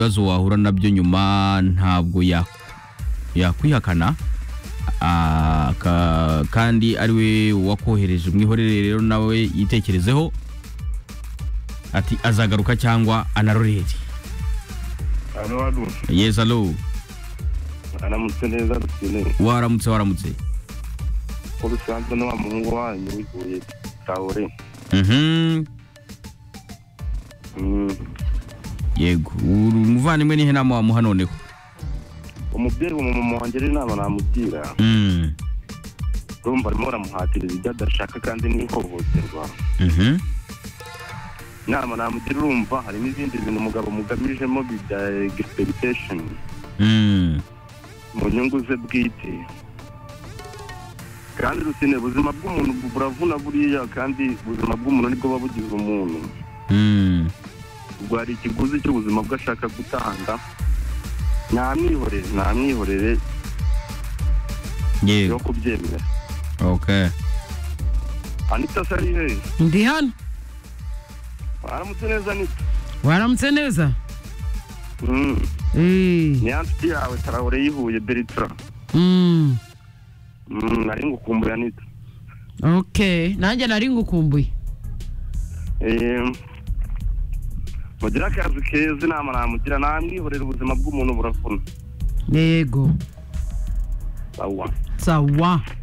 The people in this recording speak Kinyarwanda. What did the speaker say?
ibibazo wahura nabyo nyuma ntabwo yakwihakana kandi ari we wakohereje mwihorere rero nawe yitekerezeho ati azagaruka cyangwa anarorere. Halo. Yes, hello. Aramutse neza Rusine. Waramutse. Ko bisanzwe no muhungu wanyu wivuye Traore. Yego, umuvandimwe ni henama wa muhanoneho. Umubyeyi mu wangere inama namugira. Urumva arimo aramuhatiriza ibyo adashaka kandi n'ihohoterwa. Nama namugira urumva hari n'izindi bintu umugabo mugamijemo bya expectation. Mu nyungu ze bwite. Kandi Rusine ubuzima bw'umuntu buravuna buriya kandi ubuzima bw'umuntu nibwo babugize umuntu. Ubwo hari ikiguzi cy'ubuzima bwashaka gutanga. Namwihorere. Yego. Yo kubyemera. Okay. Anita Sarihe. Ndi hano. Waramutse neza Anita. Waramutse neza. Ni anti yawe Traore yihuye Bertrand. Nari ngukumbuye Anita. Okay, nanjye nari ngukumbuye. Mugira akazi keza inama namugira namwihorera ubuzima bw'umuntu burafuna. Yego. Sawa.